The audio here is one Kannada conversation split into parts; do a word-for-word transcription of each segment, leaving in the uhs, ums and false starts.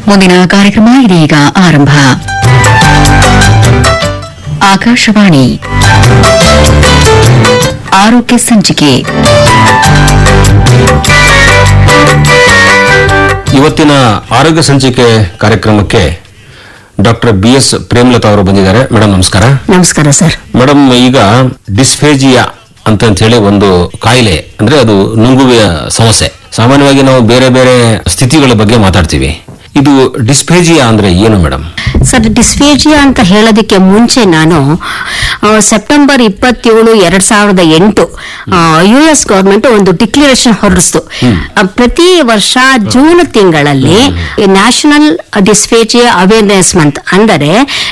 ಮುಂದಿನ ಕಾರ್ಯಕ್ರಮ ಇದೀಗ ಆರಂಭ. ಆಕಾಶವಾಣಿ ಆರೋಗ್ಯ ಸಂಚಿಕೆ. ಇವತ್ತಿನ ಆರೋಗ್ಯ ಸಂಚಿಕೆ ಕಾರ್ಯಕ್ರಮಕ್ಕೆ ಡಾಕ್ಟರ್ ಬಿ ಎಸ್ ಪ್ರೇಮಲತಾ ಅವರು ಬಂದಿದ್ದಾರೆ. ಮೇಡಮ್ ನಮಸ್ಕಾರ. ನಮಸ್ಕಾರ ಸರ್. ಮೇಡಮ್, ಈಗ ಡಿಸ್ಫೇಜಿಯಾ ಅಂತ ಹೇಳಿ ಒಂದು ಕಾಯಿಲೆ, ಅಂದ್ರೆ ಅದು ನುಂಗುವಿನ ಸಮಸ್ಯೆ. ಸಾಮಾನ್ಯವಾಗಿ ನಾವು ಬೇರೆ ಬೇರೆ ಸ್ಥಿತಿಗಳ ಬಗ್ಗೆ ಮಾತಾಡ್ತೀವಿ. ಇದು ಡಿಸ್ಫೇಜಿಯಾ ಅಂದ್ರೆ ಏನು ಮೇಡಮ್? ಸರ್, ಡಿಸ್ಫೇಜಿಯಾ ಅಂತ ಹೇಳೋದಕ್ಕೆ ಮುಂಚೆ ನಾನು ಸೆಪ್ಟೆಂಬರ್ ಇಪ್ಪತ್ತೇಳು ಎರಡ್ ಸಾವಿರದ ಎಂಟು ಯು ಎಸ್ ಗವರ್ಮೆಂಟ್ ಒಂದು ಡಿಕ್ಲರೇಷನ್ ಹೊರಡಿಸ್ತು. ಪ್ರತಿ ವರ್ಷ ಜೂನ್ ತಿಂಗಳಲ್ಲಿ ನ್ಯಾಷನಲ್ ಡಿಸ್ಫೇಜಿಯಾ ಅವೇರ್ನೆಸ್ ಮಂತ್, ಅಂದರೆ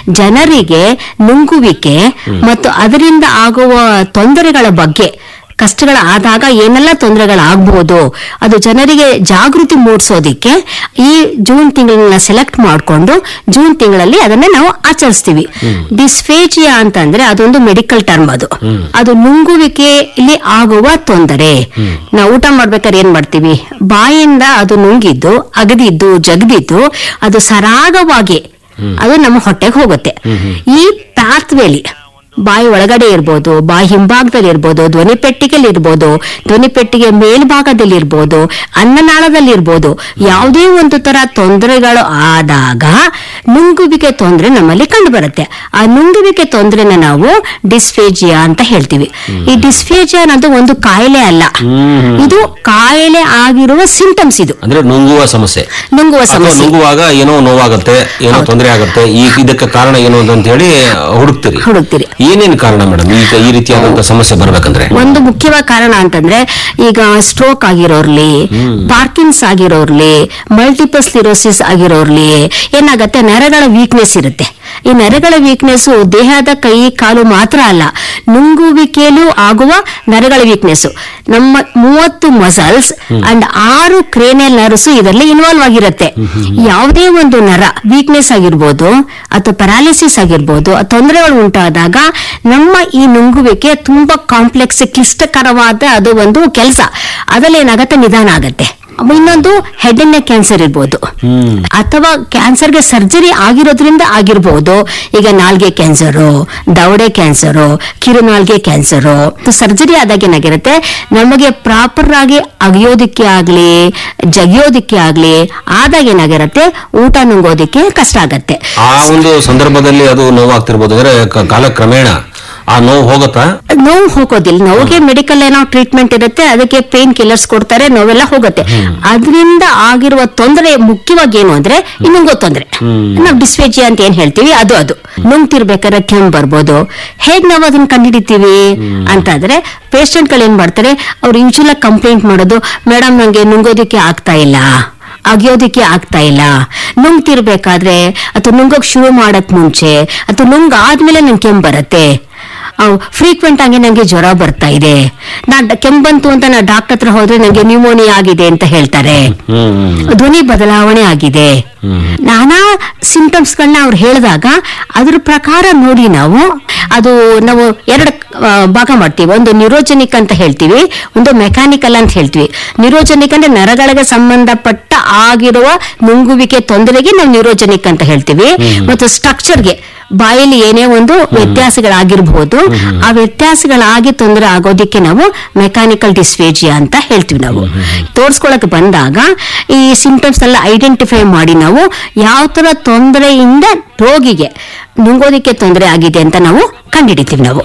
ಜನರಿಗೆ ನುಂಗುವಿಕೆ ಮತ್ತು ಅದರಿಂದ ಆಗುವ ತೊಂದರೆಗಳ ಬಗ್ಗೆ, ಕಷ್ಟಗಳ ಆದಾಗ ಏನೆಲ್ಲ ತೊಂದರೆಗಳಾಗಬಹುದು, ಅದು ಜನರಿಗೆ ಜಾಗೃತಿ ಮೂಡಿಸೋದಿಕ್ಕೆ ಈ ಜೂನ್ ತಿಂಗಳನ್ನ ಸೆಲೆಕ್ಟ್ ಮಾಡಿಕೊಂಡು ಜೂನ್ ತಿಂಗಳಲ್ಲಿ ಅದನ್ನ ನಾವು ಆಚರಿಸ್ತೀವಿ. ಡಿಸ್ಫೇಜಿಯಾ ಅಂತಂದ್ರೆ ಅದೊಂದು ಮೆಡಿಕಲ್ ಟರ್ಮ್. ಅದು ಅದು ನುಂಗುವಿಕೆಯಲ್ಲಿ ಆಗುವ ತೊಂದರೆ. ನಾವು ಊಟ ಮಾಡ್ಬೇಕಾದ್ರೆ ಏನ್ ಮಾಡ್ತೀವಿ, ಬಾಯಿಂದ ಅದು ನುಂಗಿದ್ದು ಅಗದಿದ್ದು ಜಗದಿದ್ದು ಅದು ಸರಾಗವಾಗಿ ಅದು ನಮ್ಮ ಹೊಟ್ಟೆಗೆ ಹೋಗುತ್ತೆ. ಈ ಪಾತ್ವೇಲಿ ಬಾಯಿ ಒಳಗಡೆ ಇರ್ಬೋದು, ಬಾಯಿ ಹಿಂಭಾಗದಲ್ಲಿ ಇರ್ಬೋದು, ಧ್ವನಿ ಪೆಟ್ಟಿಗೆಯಲ್ಲಿ ಇರ್ಬೋದು, ಧ್ವನಿ ಪೆಟ್ಟಿಗೆ ಮೇಲ್ಭಾಗದಲ್ಲಿ ಇರ್ಬೋದು, ಅನ್ನನಾಳದಲ್ಲಿ ಇರ್ಬೋದು, ಯಾವುದೇ ಒಂದು ತರ ತೊಂದರೆಗಳು ಆದಾಗ ನುಂಗುವಿಕೆ ತೊಂದರೆ ನಮ್ಮಲ್ಲಿ ಕಂಡು ಬರುತ್ತೆ. ಆ ನುಂಗುವಿಕೆ ತೊಂದರೆನ ನಾವು ಡಿಸ್ಫೇಜಿಯಾ ಅಂತ ಹೇಳ್ತೀವಿ. ಈ ಡಿಸ್ಫೇಜಿಯಾ ಅನ್ನೋದು ಒಂದು ಕಾಯಿಲೆ ಅಲ್ಲ, ಇದು ಕಾಯಿಲೆ ಆಗಿರುವ ಸಿಂಟಮ್ಸ್. ಇದು ಅಂದ್ರೆ ನುಂಗುವ ಸಮಸ್ಯೆ. ನುಂಗುವ ಸಮಸ್ಯೆ. ನುಂಗುವಾಗ ಏನೋ ನೋವಾಗುತ್ತೆ, ಏನೋ ತೊಂದರೆ ಆಗುತ್ತೆ, ಈ ಇದಕ್ಕೆ ಕಾರಣ ಏನು ಅಂತ ಹೇಳಿ ಹುಡುಕ್ತೀರಿ ಹುಡುಕ್ತೀರಿ ಏನೇನು ಕಾರಣ ಮೇಡಮ್ ಈಗ ಈ ರೀತಿಯಾದಂತಹ ಸಮಸ್ಯೆ ಬರ್ಬೇಕಂದ್ರೆ? ಒಂದು ಮುಖ್ಯವಾದ ಕಾರಣ ಅಂತಂದ್ರೆ, ಈಗ ಸ್ಟ್ರೋಕ್ ಆಗಿರೋರ್ಲಿ, ಪಾರ್ಕಿನ್ಸ್ ಆಗಿರೋರ್ಲಿ, ಮಲ್ಟಿಪಲ್ ಸ್ಲಿರೋಸಿಸ್ ಆಗಿರೋರ್ಲಿ ಏನಾಗತ್ತೆ, ನರಗಳ ವೀಕ್ನೆಸ್ ಇರುತ್ತೆ. ಈ ನರಗಳ ವೀಕ್ನೆಸ್ ದೇಹದ ಕೈ ಕಾಲು ಮಾತ್ರ ಅಲ್ಲ, ನುಂಗುವಿಕೆಯಲ್ಲೂ ಆಗುವ ನರಗಳ ವೀಕ್ನೆಸ್. ನಮ್ಮ ಮೂವತ್ತು ಮಸಲ್ಸ್ ಅಂಡ್ ಆರು ಕ್ರೇನಿಯಲ್ ನರ್ವ್ಸ್ ಇದರಲ್ಲಿ ಇನ್ವಾಲ್ವ್ ಆಗಿರುತ್ತೆ. ಯಾವುದೇ ಒಂದು ನರ ವೀಕ್ನೆಸ್ ಆಗಿರ್ಬೋದು ಅಥವಾ ಪ್ಯಾರಾಲಿಸಿಸ್ ಆಗಿರ್ಬೋದು, ತೊಂದರೆಗಳು ಉಂಟಾದಾಗ ನಮ್ಮ ಈ ನುಂಗುವಿಕೆ ತುಂಬಾ ಕಾಂಪ್ಲೆಕ್ಸ್, ಕ್ಲಿಷ್ಟಕರವಾದ ಅದು ಒಂದು ಕೆಲಸ. ಅದ್ರಲ್ಲಿ ಏನಾಗತ್ತೆ, ನಿಧಾನ ಆಗತ್ತೆ. ಇನ್ನೊಂದು ಹೆಡ್ ಅಂಡ್ ನೆಕ್ ಕ್ಯಾನ್ಸರ್ ಇರ್ಬೋದು, ಅಥವಾ ಕ್ಯಾನ್ಸರ್ಗೆ ಸರ್ಜರಿ ಆಗಿರೋದ್ರಿಂದ ಆಗಿರ್ಬೋದು. ಈಗ ನಾಲ್ಗೆ ಕ್ಯಾನ್ಸರು, ದವಡೆ ಕ್ಯಾನ್ಸರು, ಕಿರುನಾಲ್ಗೆ ಕ್ಯಾನ್ಸರು ಸರ್ಜರಿ ಆದಾಗ ಏನಾಗಿರುತ್ತೆ, ನಮಗೆ ಪ್ರಾಪರ್ ಆಗಿ ಅಗಿಯೋದಿಕ್ಕೆ ಆಗ್ಲಿ ಜಗಿಯೋದಿಕ್ಕೆ ಆಗ್ಲಿ ಆದಾಗ ಏನಾಗಿರುತ್ತೆ, ಊಟ ನುಂಗೋದಿಕ್ಕೆ ಕಷ್ಟ ಆಗತ್ತೆ. ಆ ಒಂದು ಸಂದರ್ಭದಲ್ಲಿ ಅದು ನೋವಾಗ್ತಿರ್ಬೋದು, ಅಂದ್ರೆ ಕಾಲಕ್ರಮೇಣ ಆ ನೋವು ಹೋಗುತ್ತಾ? ನೋವು ಹೋಗೋದಿಲ್ಲ. ನೋವಿಗೆ ಮೆಡಿಕಲ್ ಏನೋ ಟ್ರೀಟ್ಮೆಂಟ್ ಇರುತ್ತೆ, ಅದಕ್ಕೆ ಪೇನ್ ಕಿಲ್ಲರ್ಸ್ ಕೊಡ್ತಾರೆ, ನೋವೆಲ್ಲ ಹೋಗುತ್ತೆ. ಅದರಿಂದ ಆಗಿರುವ ತೊಂದರೆ ಮುಖ್ಯವಾಗಿ ಏನು ಅಂದ್ರೆ ಈ ನುಂಗೋ ತೊಂದರೆ, ನಾವು ಡಿಸ್ಫೇಜಿಯಾ ಅಂತ ಏನ್ ಹೇಳ್ತೀವಿ ಅದು ಅದು ನುಂಗ್ತಿರ್ಬೇಕಾದ್ರೆ ಕೆಮ್ಮು ಬರ್ಬೋದು. ಹೇಗ್ ನಾವು ಅದನ್ನ ಕಂಡುಹಿಡಿತೀವಿ ಅಂತಂದ್ರೆ, ಪೇಷಂಟ್ ಗಳು ಏನ್ ಮಾಡ್ತಾರೆ, ಅವ್ರು ಯೂಶುವಲ್ ಕಂಪ್ಲೇಂಟ್ ಮಾಡೋದು, ಮೇಡಮ್ ನಂಗೆ ನುಂಗೋದಿಕ್ಕೆ ಆಗ್ತಾ ಇಲ್ಲ, ಅಗಿಯೋದಿಕ್ಕೆ ಆಗ್ತಾ ಇಲ್ಲ, ನುಂಗ್ತಿರ್ಬೇಕಾದ್ರೆ ಅಥವಾ ನುಂಗೋಕ್ ಶುರು ಮಾಡಕ್ ಮುಂಚೆ ಅಥವಾ ನುಂಗ್ ಆದ್ಮೇಲೆ ನಂಗೆ ಕೆಮ್ಮು ಬರುತ್ತೆ, ಫ್ರೀಕ್ವೆಂಟ್ ಆಗಿ ನಂಗೆ ಜ್ವರ ಬರ್ತಾ ಇದೆ, ನಾ ಕೆಮ್ಮು ಬಂತು ಅಂತ ನಾ ಡಾಕ್ಟರ್ ಹತ್ರ ಹೋದ್ರೆ ನಂಗೆ ನ್ಯೂಮೋನಿಯಾ ಆಗಿದೆ ಅಂತ ಹೇಳ್ತಾರೆ, ಧ್ವನಿ ಬದಲಾವಣೆ ಆಗಿದೆ, ನಾನಾ ಸಿಂಟಮ್ಸ್ ಗಳನ್ನ ಅವ್ರು ಹೇಳಿದಾಗ ಅದ್ರ ಪ್ರಕಾರ ನೋಡಿ ನಾವು ಅದು ನಾವು ಎರಡು ಭಾಗ ಮಾಡ್ತೀವಿ. ಒಂದು ನ್ಯೂರೋಜೆನಿಕ್ ಅಂತ ಹೇಳ್ತೀವಿ, ಒಂದು ಮೆಕ್ಯಾನಿಕಲ್ ಅಂತ ಹೇಳ್ತೀವಿ. ನ್ಯೂರೋಜೆನಿಕ್ ಅಂದ್ರೆ ನರಗಳಿಗೆ ಸಂಬಂಧಪಟ್ಟ ಆಗಿರುವ ನುಂಗುವಿಕೆ ತೊಂದರೆಗೆ ನಾವು ನ್ಯೂರೋಜೆನಿಕ್ ಅಂತ ಹೇಳ್ತೀವಿ. ಮತ್ತು ಸ್ಟ್ರಕ್ಚರ್ಗೆ, ಬಾಯಲ್ಲಿ ಏನೇ ಒಂದು ವ್ಯತ್ಯಾಸಗಳಾಗಿರ್ಬೋದು, ಆ ವ್ಯತ್ಯಾಸಗಳಾಗಿ ತೊಂದರೆ ಆಗೋದಿಕ್ಕೆ ನಾವು ಮೆಕ್ಯಾನಿಕಲ್ ಡಿಸ್ಫೇಜಿಯಾ ಅಂತ ಹೇಳ್ತೀವಿ. ನಾವು ತೋರ್ಸ್ಕೊಳಕ್ ಬಂದಾಗ ಈ ಸಿಂಟಮ್ಸ್ ಎಲ್ಲ ಐಡೆಂಟಿಫೈ ಮಾಡಿ ನಾವು ಯಾವ ತರ ತೊಂದರೆಯಿಂದ ರೋಗಿಗೆ ನುಂಗೋದಿಕ್ಕೆ ತೊಂದರೆ ಆಗಿದೆ ಅಂತ ನಾವು ಕಂಡುಹಿಡಿತೀವಿ ನಾವು.